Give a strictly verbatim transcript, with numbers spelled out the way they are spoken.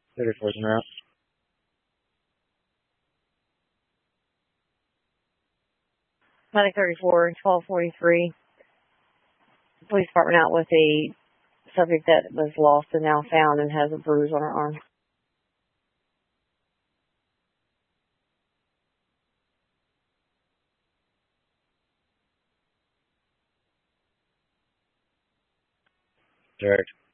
thirty-four's en route. Medic thirty-four, twelve forty-three. Police department out with a subject that was lost and now found and has a bruise on her arm. Direct.